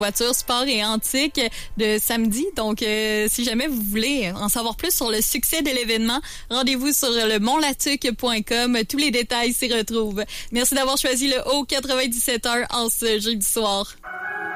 voitures sport et antique de samedi. Donc, si jamais vous voulez en savoir plus sur le succès de l'événement, rendez-vous sur le montlatuc.com. Tous les détails s'y retrouvent. Merci d'avoir choisi le Haut 97.1 en ce jeudi soir.